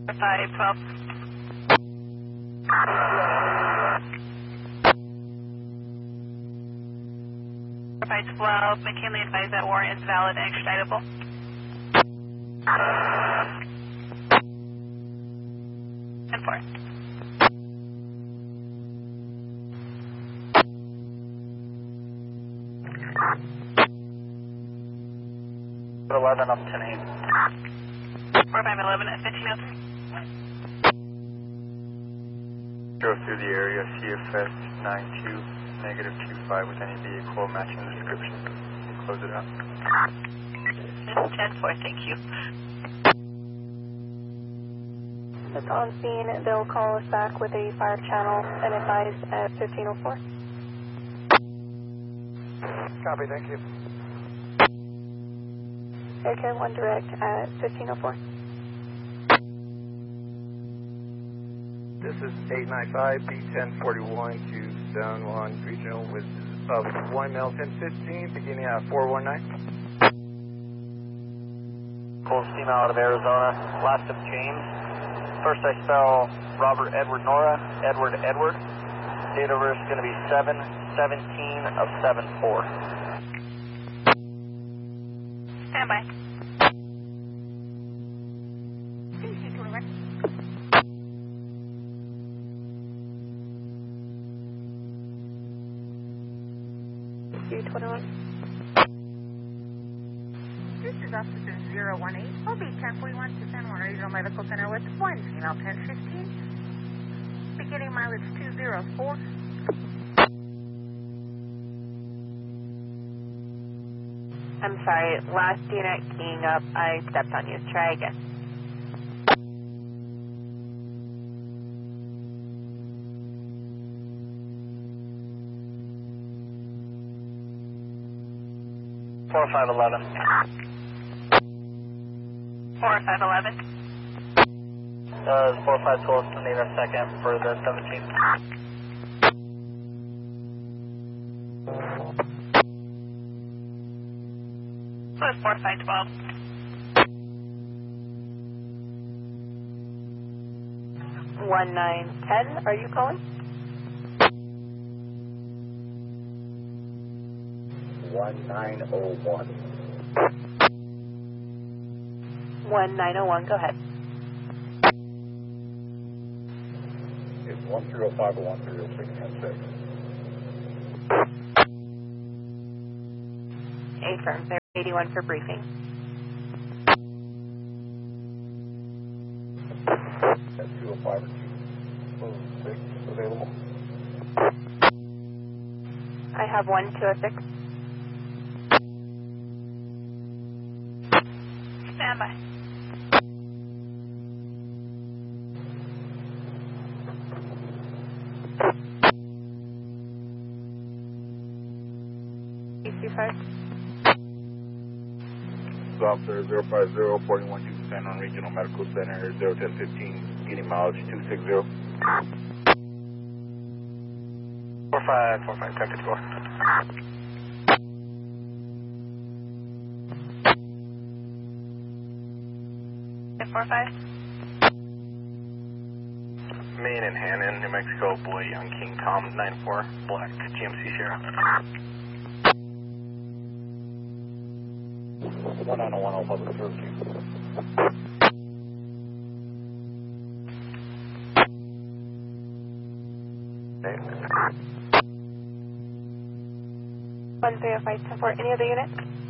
512. 512, McKinley advised that warrant is valid and extraditable. And 4. 11 up 10-8. 4511 at 1503. Go through the area, CFS 92, negative 25 with any vehicle matching the description. Close it out. 10-4, thank you. It's on scene. They'll call us back with a fire channel and advise at 1504. Copy, thank you. Aircare 1 direct at 1504. This is 895 P1041 to Zone 1 Regional with 1 male 1015 beginning at 419. Cold steam out of Arizona. Last of James. First I spell Robert Edward Nora, Edward Edward. Date of birth is going to be 7/17 of 74. Stand by. U21. This is Officer 018, OB 1041 to San Juan Regional Medical Center with 1 female 1015, beginning mileage 204. I'm sorry, last unit keying up, I stepped on you. Try again. Four 511. 4511. 4512 to need a second for the 17th. So it's 4512. 1910, are you calling? 1901. 1901, go ahead. It's 1305 or 1306 10-6. Affirm, 81 for briefing. That's 205 or 206 available. I have 1206. Stand by. EC5. Officer 050 41 to San Juan Regional Medical Center 01015, getting mileage 260. 45 1054. 45. Main and Hannon, New Mexico, Boy Young King Tom 94, Black GMC Sierra. 1901 public service. One 305 10-4. Any other unit?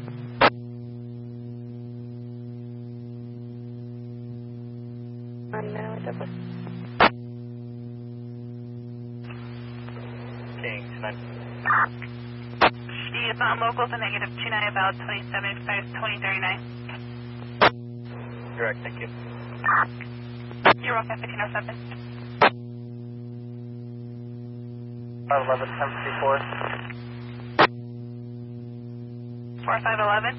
On Douglas. King 9. She is not local to negative 29 about 2075 2039. Direct, thank you. You're welcome, 1507. 511 1054. 4511.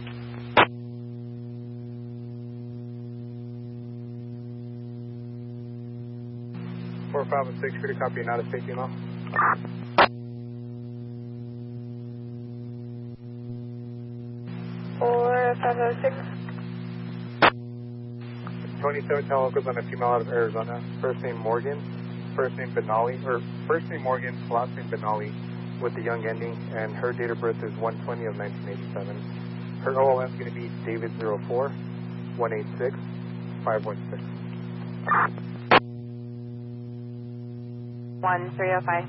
4506, free to copy, not a safety email. 4506. 27 10 locals on a female out of Arizona. First name Morgan, first name Benali, or first name Morgan, last name Benali, with the young ending, and her date of birth is 1/20 of 1987. Her OLM is going to be David 04 186 516. 1305.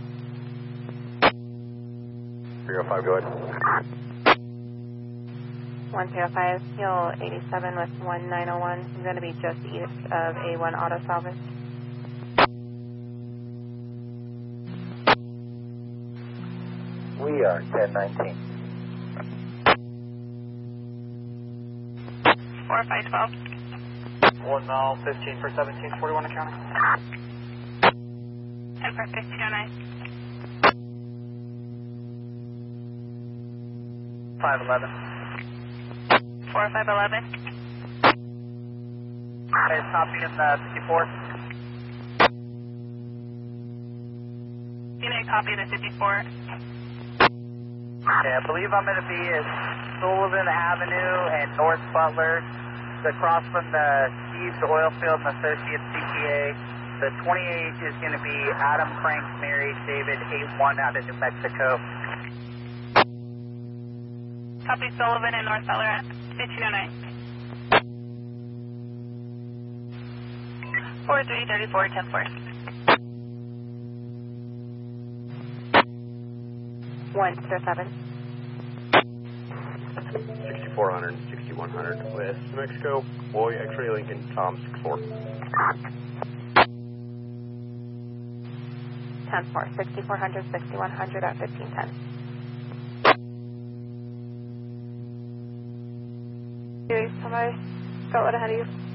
305, go ahead. 105, Heel 87 with 1901. I'm going to be just east of A1 Auto Salvage. We are 1019. 4512. 1 mile, 15 for 1741 encounter. 10 for 1509. 511. 4511. Hey, copy in the 54. You may copy the 54. Okay, I believe I'm going to be at Sullivan Avenue and North Butler, across from the Steve's Oilfield and Associates CPA. The 28 is going to be Adam Frank Mary David 81 out of New Mexico. Copy Sullivan and North Butler at 1509. 4334, 10-4. 107. 6400, 6100, West New Mexico, Boy, X-Ray Lincoln, Tom 64. 10-4, 6400, 6100 at 1510. Somebody got one ahead of you.